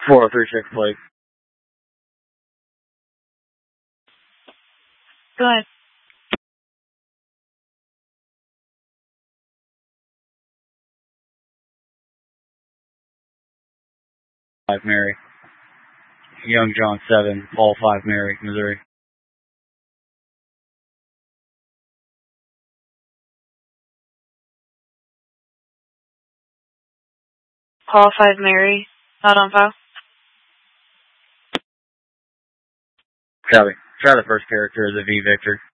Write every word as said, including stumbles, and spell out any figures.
four oh three six plate. Go ahead. five Mary. Young John seven, Paul five Mary, Missouri. Paul five Mary, not on file. Copy. Try the first character as a V Victor.